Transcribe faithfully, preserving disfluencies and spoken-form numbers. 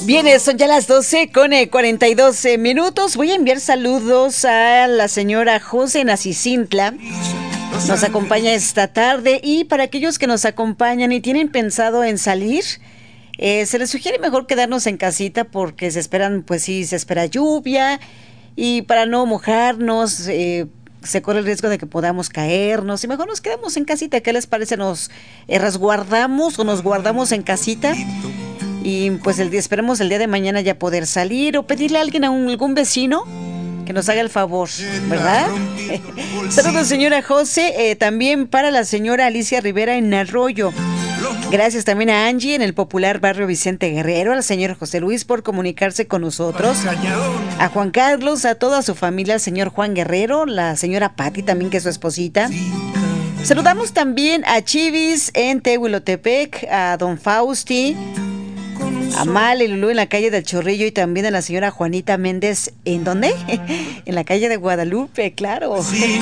Bien, son ya las doce con eh, cuarenta y dos eh, minutos. Voy a enviar saludos a la señora José Nacicintla. Nos acompaña esta tarde, y para aquellos que nos acompañan y tienen pensado en salir, eh, se les sugiere mejor quedarnos en casita porque se esperan, pues sí, se espera lluvia, y para no mojarnos, eh, se corre el riesgo de que podamos caernos, y mejor nos quedamos en casita. ¿Qué les parece? Nos eh, resguardamos o nos guardamos en casita, y pues el día, esperemos el día de mañana ya poder salir o pedirle a alguien, a un, algún vecino, que nos haga el favor, ¿verdad? Saludos, señora José, eh, también para la señora Alicia Rivera en Arroyo. Gracias también a Angie en el popular barrio Vicente Guerrero, al señor José Luis por comunicarse con nosotros, a Juan Carlos, a toda su familia, al señor Juan Guerrero, la señora Patti también, que es su esposita. Saludamos también a Chivis en Tehuilotepec, a don Fausti, a Mal y Lulú en la calle del Chorrillo, y también a la señora Juanita Méndez, ¿en dónde? En la calle de Guadalupe, claro.